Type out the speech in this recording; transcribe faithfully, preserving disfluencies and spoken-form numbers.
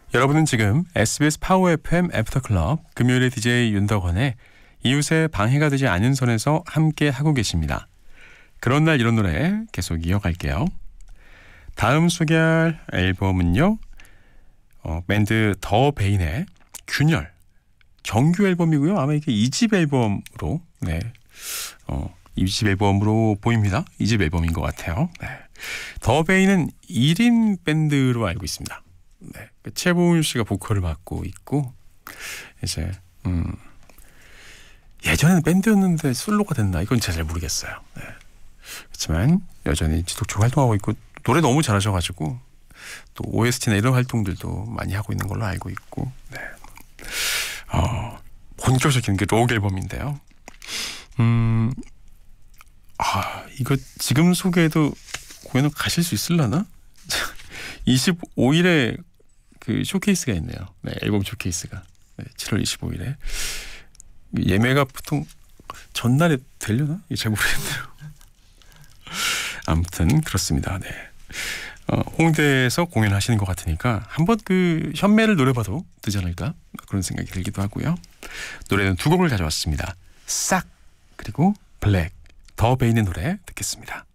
여러분은 지금 에스비에스 파워 에프엠 애프터클럽 금요일의 디제이 윤덕원의 이웃의 방해가 되지 않은 선에서 함께 하고 계십니다. 그런 날 이런 노래 계속 이어갈게요. 다음 소개할 앨범은요. 어, 밴드 더 베인의 균열 정규 앨범이고요. 아마 이게 이 집 앨범으로 네, 어, 이 집 앨범으로 보입니다. 이 집 앨범인 것 같아요. 네. 더 베인은 일 인 밴드로 알고 있습니다. 네, 최보훈 씨가 보컬을 맡고 있고 이제 음, 예전에는 밴드였는데 솔로가 됐나 이건 잘 모르겠어요. 네. 그렇지만 여전히 지속적으로 활동하고 있고 노래 너무 잘하셔가지고 또 오에스티나 이런 활동들도 많이 하고 있는 걸로 알고 있고 네. 어, 본격적인 게 록 앨범인데요. 음, 아 이거 지금 소개해도 공연을 가실 수 있을라나? 이십오 일에 그 쇼케이스가 있네요. 네, 앨범 쇼케이스가 네, 칠월 이십오일에 예매가 보통 전날에 되려나? 이게 잘 모르겠네요. 아무튼 그렇습니다. 네, 어, 홍대에서 공연하시는 것 같으니까 한번 그 현매를 노려봐도 되지 않을까 그런 생각이 들기도 하고요. 노래는 두 곡을 가져왔습니다. 싹 그리고 블랙 더 베인의 노래 듣겠습니다.